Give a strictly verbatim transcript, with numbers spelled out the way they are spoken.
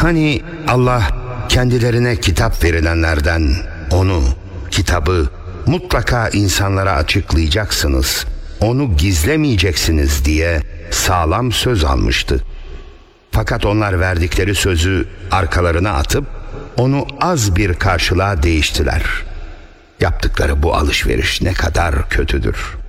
Hani Allah kendilerine kitap verilenlerden onu, kitabı mutlaka insanlara açıklayacaksınız, onu gizlemeyeceksiniz diye sağlam söz almıştı. Fakat onlar verdikleri sözü arkalarına atıp onu az bir karşılığa değiştiler. Yaptıkları bu alışveriş ne kadar kötüdür.